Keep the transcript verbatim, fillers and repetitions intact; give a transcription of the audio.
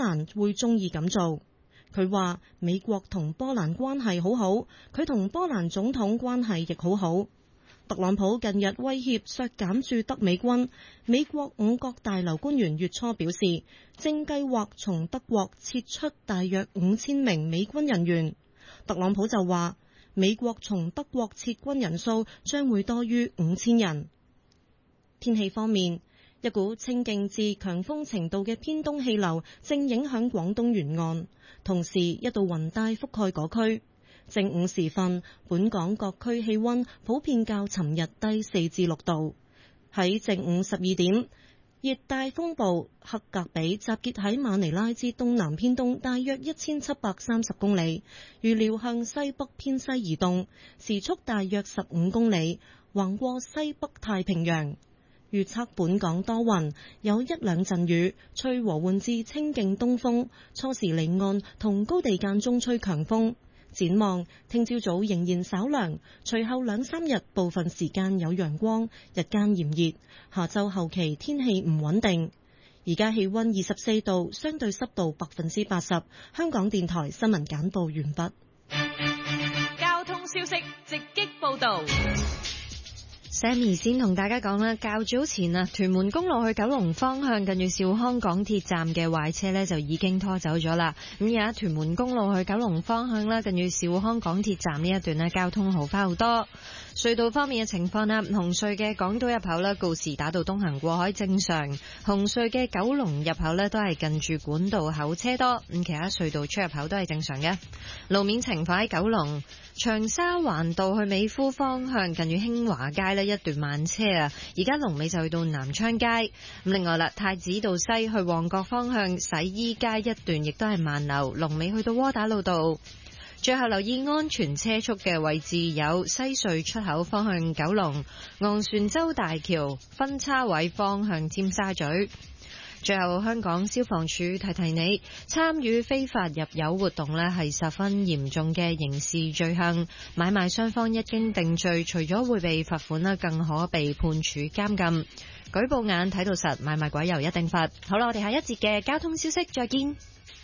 蘭會鍾意咁做。佢話美國同波蘭關係好好，佢同波蘭總統關係亦好好。特朗普近日威脅削減駐德美軍，美國五角大樓官員月初表示，正計劃從德國撤出大約五千名美軍人員。特朗普就話，美國從德國撤軍人數將會多於五千人。天氣方面，一股清勁至強風程度嘅偏東氣流正影響廣東沿岸，同時一道雲帶覆蓋嗰區。正午時分，本港各區氣溫普遍較尋日低四至六度。喺正午十二點，熱帶風暴克格比集結喺馬尼拉之東南偏東大約一千七百三十公里，預料向西北偏西移動，時速大約十五公里，橫過西北太平洋。預測本港多雲，有一兩陣雨，吹和緩至清勁東風，初時離岸同高地間中吹強風。展望聽朝早仍然稍涼，隨後兩三日部分時間有陽光，日間炎熱。下週後期天氣唔穩定。而家氣溫二十四度，相對濕度百分之八十。香港電台新聞簡報完畢。 交通消息直擊報道。 Sammy 先同大家講啦，較早前啊，屯門公路去九龍方向近住兆康港鐵站嘅壞車呢就已經拖走咗啦。咁而家屯門公路去九龍方向啦，近住兆康港鐵站呢一段呢，交通好返好多。隧道方面嘅情況啦，紅隧嘅港島入口呢，告士打道東行過海正常，紅隧嘅九龍入口呢，都係近住管道口車多，咁其他隧道出入口都係正常嘅。路面情況喺九龍長沙灣道去美孚方向近住興華街呢一段慢車啊，而家龍尾就去到南昌街。咁另外啦，太子道西去旺角方向洗衣街一段亦都係慢流，龍尾去到窩打老道。最後留意安全車速嘅位置有西隧出口方向九龍、昂船洲大橋分叉位方向尖沙咀。最後，香港消防處提提你，參與非法入油活動呢係十分嚴重嘅刑事罪行，買賣雙方一經定罪，除咗會被罰款啦，更可被判處監禁。舉報眼睇到實，買賣鬼油一定罰。好啦，我哋下一節嘅交通消息再見。